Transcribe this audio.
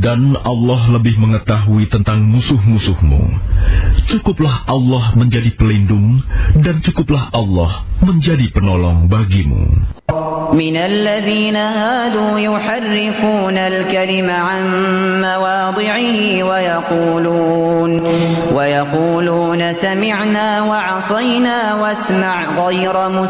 Dan Allah lebih mengetahui tentang musuh-musuhmu. Cukuplah Allah menjadi pelindung, dan cukuplah Allah menjadi penolong bagimu. من الذين هادوا يحرفون الكلم عن مواضعه ويقولون سمعنا وعصينا واسمع غير